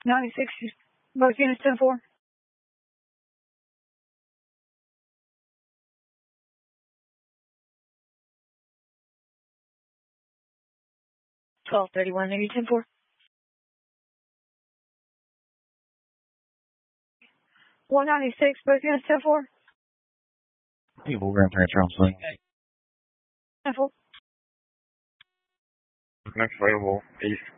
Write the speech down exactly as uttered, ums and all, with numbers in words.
ninety-six, both units ten four. twelve thirty-one, maybe ten four. one ninety-six, both units ten four. People grandparents are on swing. ten four. Next available, east.